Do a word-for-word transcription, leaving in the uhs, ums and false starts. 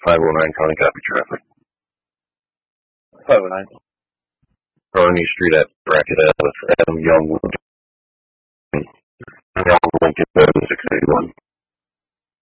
five oh nine County Copy Traffic. five oh nine. Carney Street at Bracket Ave, Adam Young, Young Lincoln, six eighty-one.